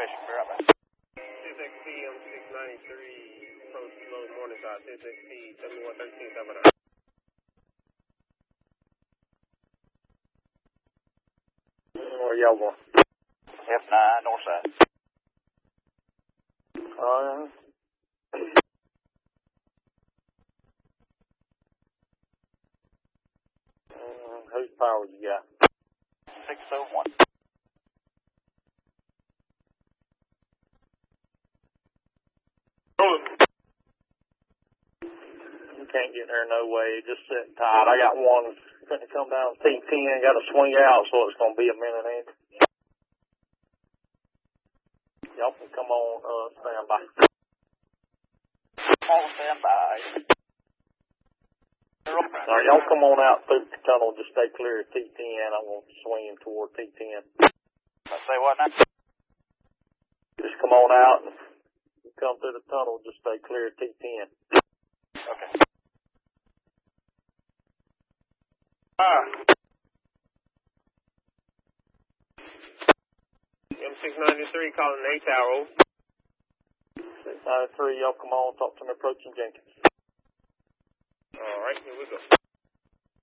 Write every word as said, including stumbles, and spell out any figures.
information. Be right back. six X P M six ninety-three, approach low Morningside, six X P seventy-one thirteen seven nine. Where y'all going? F nine, north side. Uh, uh, whose power you got? six oh one. You can't get there no way. Just sit tight. I got one going to come down T ten, got to swing out, so it's going to be a minute in. Y'all can come on uh, standby. On standby. All right, y'all come on out through the tunnel. Just stay clear of T ten. I'm going to swing him toward T ten. Let's say what now? Just come on out and come through the tunnel. Just stay clear of T ten. Okay. Ah. M six ninety-three calling A Tower. six ninety-three, y'all come on, talk to me approaching Jenkins. All right, here we go.